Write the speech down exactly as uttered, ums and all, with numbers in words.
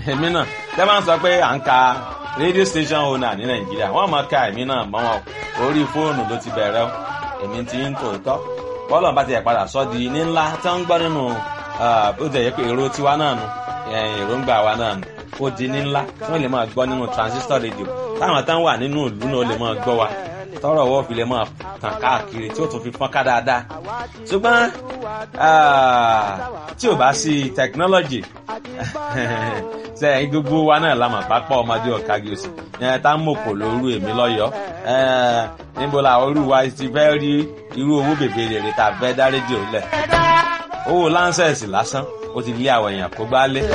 èmi náà tẹ́ máa ń sọ pé à ń ka radio station owner ní nàìjíríà wọ́n máa ka èmi náà mọ́ wọn orí fóònù ló ti bẹ̀rẹ̀ èmi ti ń tòótọ́ bọ́ọ̀lù bá ti yẹ padà sọ́ di ní ńlá tí wọ́n ń gbọ́ nínú ó jẹ́ yẹ pé èrò tiwa náà nù èròǹgbà wa náà nù ó di ní ńlá tí wọ́n lè máa gbọ́ nínú transistor radio táwọn táwọn wà nínú ìlú náà lè máa gbọ́ wa tọrọ wọ́n fi lè máa tàn káàkiri tí ó tún fi fọ́n ká dáadáa ṣùgbọ́n tí ò bá sí technology sẹ́yìn gbogbo wa náà la mọ̀ pápá ọmọdé ọ̀kági òsì tá ń mọ̀kò lóru èmi lọ́yọ̀ọ́ níbo la orú wa ti fẹ́ rí irú owó bèbè rèrè tá a fẹ́ dá rédíò lẹ̀ owó láńsẹ̀sì lásán ó ti lé àwọn èèyàn kó gbá lé.